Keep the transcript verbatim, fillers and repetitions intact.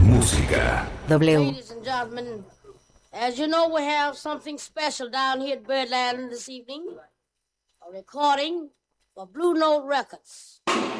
Música. W. Ladies and gentlemen, as you know, we have something special down here at Birdland this evening. A recording for Blue Note Records.